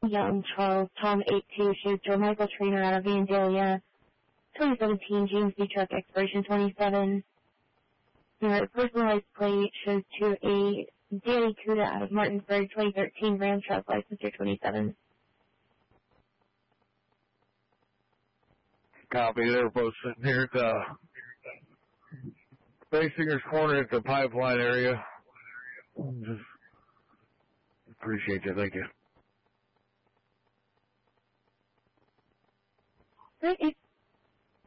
Young, Charles, Tom 82, shows Joe Michael Trainer out of Vandalia. 2017 GMC truck, expiration 27. Your personalized plate shows to a Danny Cuda out of Martinsburg, 2013 Ram truck, license year 27. Copy. They're both sitting here at the Basinger's Corner at the pipeline area. Just appreciate you. Thank you. Great.